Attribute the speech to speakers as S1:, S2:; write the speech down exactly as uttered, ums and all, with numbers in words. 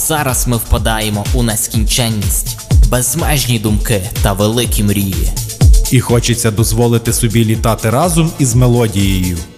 S1: зараз ми впадаємо у нескінченність, безмежні думки та великі мрії.
S2: І хочеться дозволити собі літати разом із мелодією.